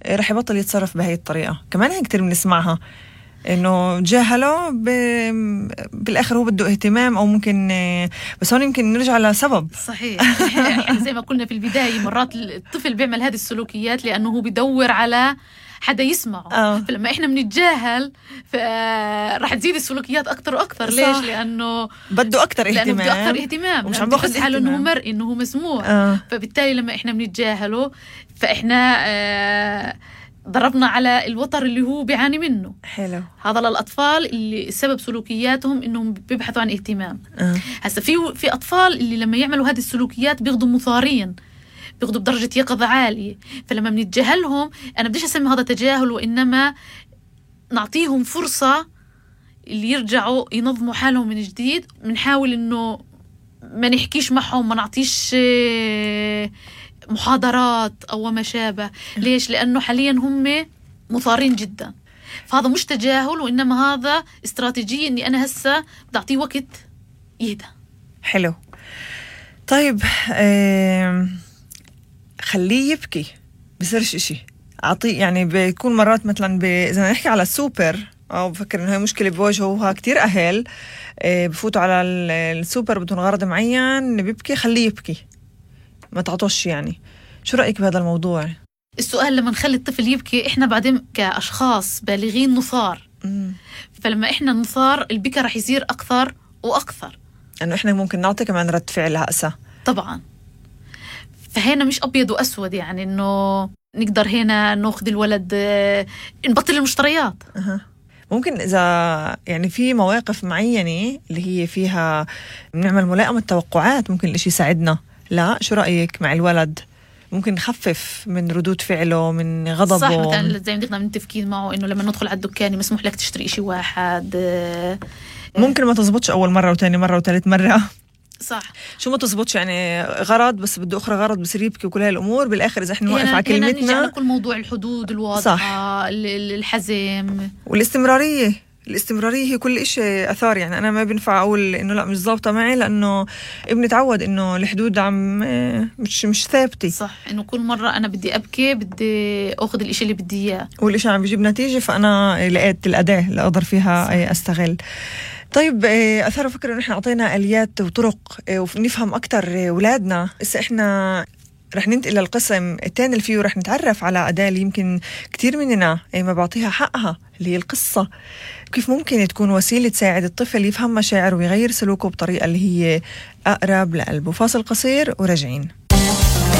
رح يبطل يتصرف بهاي الطريقة. كمان هي كتير بنسمعها إنه جاهله بالآخر هو بده اهتمام أو ممكن، بس هون يمكن نرجع لسبب. صحيح. احنا زي ما قلنا في البداية مرات الطفل بيعمل هذه السلوكيات لأنه هو بدور على حدا يسمعه. فلما احنا بنتجاهل راح تزيد السلوكيات أكتر وأكتر. ليش؟ لأنه بده أكتر اهتمام ومش عم باخذ حاله إنه مرئي إنه هو مسموع. فبالتالي لما احنا بنتجاهله فاحنا ضربنا على الوتر اللي هو بيعاني منه. حلو. هذا للأطفال اللي سبب سلوكياتهم إنهم بيبحثوا عن اهتمام. هسا في أطفال اللي لما يعملوا هذه السلوكيات بياخدوا مثاريا، بياخدوا بدرجة يقظة عالية. فلما بنتجاهلهم، أنا بديش أسمي هذا تجاهل، وإنما نعطيهم فرصة اللي يرجعوا ينظموا حالهم من جديد. بنحاول إنه ما نحكيش معهم، ما نعطيش محاضرات أو ما شابه. ليش؟ لأنه حاليا هم مثارين جدا. فهذا مش تجاهل، وإنما هذا استراتيجية إني أنا هسه بدي أعطيه وقت يهدى. حلو. طيب خليه يبكي، بصيرش إشي أعطيه. يعني بيكون مرات مثلا إذا نحكي على السوبر، أو بفكر إنه هاي مشكلة بواجهوها كتير أهل، بفوتوا على السوبر بدون غرض معين، بيبكي، خليه يبكي، ما تعطوش. يعني شو رأيك بهذا الموضوع؟ السؤال لما نخلي الطفل يبكي، إحنا بعدين كأشخاص بالغين نثار. فلما إحنا نثار، البكاء رح يصير أكثر وأكثر. إنه إحنا ممكن نعطي كمان رد فعل هأسا. طبعا. فهنا مش أبيض وأسود، يعني إنه نقدر هنا نأخذ الولد نبطل المشتريات. ممكن إذا يعني في مواقف معينة اللي هي فيها بنعمل ملائمة توقعات، ممكن الإشي يساعدنا. لا، شو رأيك مع الولد؟ ممكن نخفف من ردود فعله، من غضبه. صح. مثلا زي ما نقدر من التفكير معه إنه لما ندخل على الدكان مسموح لك تشتري إشي واحد. ممكن ما تزبطش أول مرة وتاني مرة وثالث مرة. صح. شو ما تزبطش، يعني غرض بس بده أخرى غرض، بصير يبكي وكل هاي الأمور. بالآخر إذا إحنا نوقف على كلمتنا، على كل موضوع الحدود الواضحة، الحزم الاستمرارية هي كل إشي أثار. يعني أنا ما بينفع أقول إنه لا مش ضابطة معي، لأنه ابني تعود إنه الحدود عم مش ثابتة. صح. إنه كل مرة أنا بدي أبكي، بدي أخذ الإشي اللي بدي إياه، والإشي عم بيجيب نتيجة، فأنا لقيت الأداة اللي أقدر فيها أستغل. طيب أثار فكرة إنه إحنا أعطينا آليات وطرق ونفهم أكتر أولادنا. إذا إحنا رح ننتقل للقسم الثاني اللي فيه رح نتعرف على أداة اللي يمكن كتير مننا ما بعطيها حقها، اللي هي القصة. كيف ممكن تكون وسيلة تساعد الطفل يفهم مشاعره ويغير سلوكه بطريقة اللي هي أقرب لقلبه. فاصل قصير وراجعين.